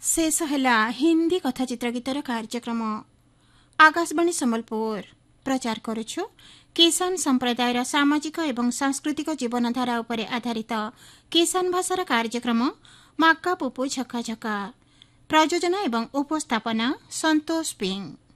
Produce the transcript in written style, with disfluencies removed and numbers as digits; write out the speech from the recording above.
शेष है हिंदी कथाचित्र गीतर कार्यक्रम। आकाशवाणी संबलपुर प्रचार करुछु किसान संप्रदायर सामाजिक एवं सांस्कृतिक जीवनधारा उपरे आधारित किसान भाषार कार्यक्रम माक्का पुपु झक्का झक्का। प्रयोजना एवं उपस्थापना संतोष पिंग।